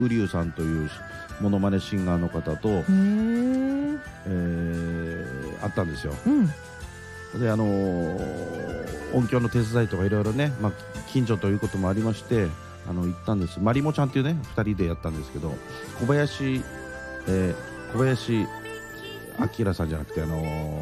ウリュウさんというモノマネシンガーの方と、会ったんですよ。で音響の手伝いとかいろいろね、近所ということもありまして行ったんです。マリモちゃんっていうね2人でやったんですけど、小林明さんじゃなくて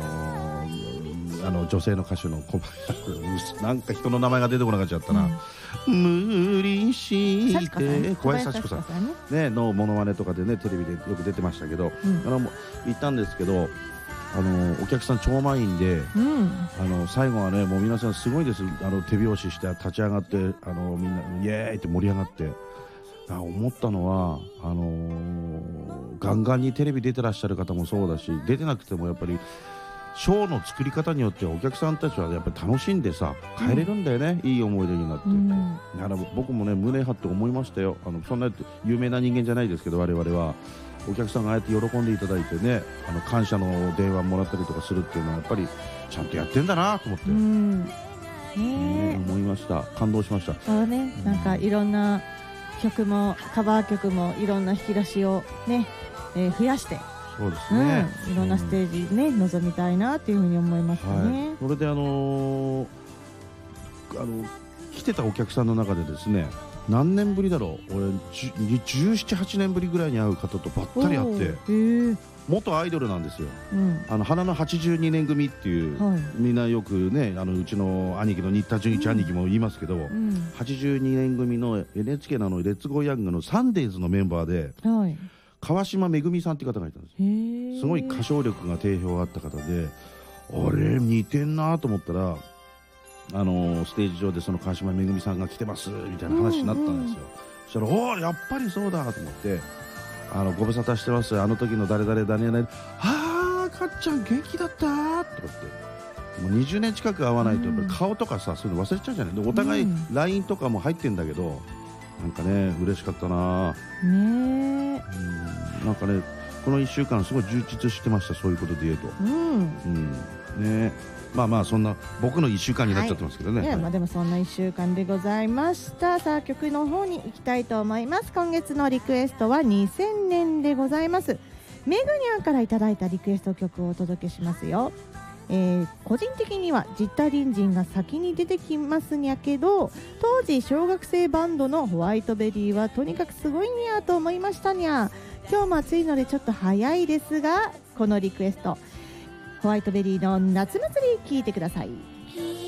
女性の歌手の小林なんか人の名前が出てこなかっちゃったな、無理して小林幸子さん、ね、のモノマネとかでねテレビでよく出てましたけど、行ったんですけどお客さん超満員で、最後はねもう皆さんすごいです。手拍子して立ち上がってみんなイエーイって盛り上がって、思ったのはガンガンにテレビ出てらっしゃる方もそうだし、出てなくてもやっぱりショーの作り方によってお客さんたちはやっぱり楽しんでさ帰れるんだよね、いい思い出になって、僕もね胸張って思いましたよ。そんな有名な人間じゃないですけど、我々はお客さんがああやって喜んでいただいてね、感謝の電話もらったりとかするっていうのはやっぱりちゃんとやってんだなと思って、思いました。感動しました。 そうね、なんかいろんな曲もカバー曲もいろんな引き出しをね、増やして、 そうですね、 いろんなステージね、臨みたいなっていうふうに思いますね。 それで来てたお客さんの中でですね、何年ぶりだろう、俺17、8年ぶりぐらいに会う方とばったり会って、元アイドルなんですよ。花の82年組っていう、みんなよくねうちの兄貴の新田純一兄貴も言いますけど、82年組の NHK のレッツゴーヤングのサンデーズのメンバーで、川島めぐみさんって方がいたんです。すごい歌唱力が定評があった方で、あれ似てんなと思ったらステージ上でその川島めぐみさんが来てますみたいな話になったんですよ。そしたらおーやっぱりそうだと思って、ご無沙汰してます、あの時の誰々誰々、かっちゃん元気だったとかってもう20年近く会わないとやっぱり顔とかさそういうの忘れちゃうじゃない。でお互い LINE とかも入ってんだけど、なんかね嬉しかったなね。なんかねこの1週間すごい充実してました、そういうことで言うと。ね、そんな僕の1週間になっちゃってますけどね。 でもそんな1週間でございました。さあ曲の方に行きたいと思います。今月のリクエストは2000年でございます。めぐにゃんからいただいたリクエスト曲をお届けしますよ。個人的にはジッタリンジンが先に出てきますにゃけど、当時小学生バンドのホワイトベリーはとにかくすごいにゃと思いましたにゃ。今日も暑いのでちょっと早いですが、このリクエストホワイトベリーの夏祭り聴いてください。